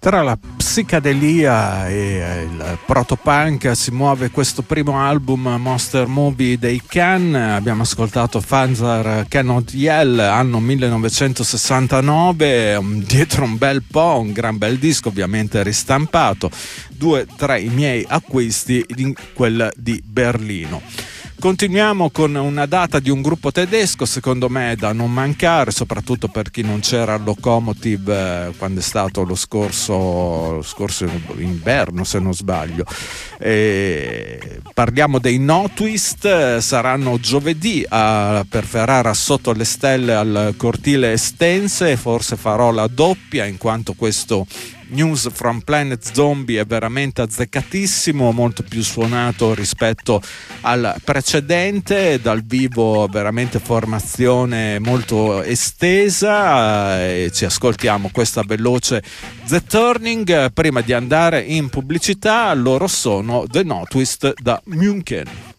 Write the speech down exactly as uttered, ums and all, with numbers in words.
Tra la psicadelia e il protopunk si muove questo primo album Monster Movie dei Can. Abbiamo ascoltato Fanzar Cannot Yell, anno millenovecentosessantanove, dietro un bel po', un gran bel disco, ovviamente ristampato, due tra i miei acquisti in quel di Berlino. Continuiamo con una data di un gruppo tedesco, secondo me da non mancare, soprattutto per chi non c'era al Locomotive eh, quando è stato lo scorso, lo scorso inverno, se non sbaglio. E parliamo dei No Twist, saranno giovedì a, per Ferrara sotto le stelle al cortile Estense, forse farò la doppia in quanto questo News from Planet Zombie è veramente azzeccatissimo, molto più suonato rispetto al precedente, dal vivo veramente formazione molto estesa, e ci ascoltiamo questa veloce The Turning prima di andare in pubblicità. Loro sono The No Twist da München.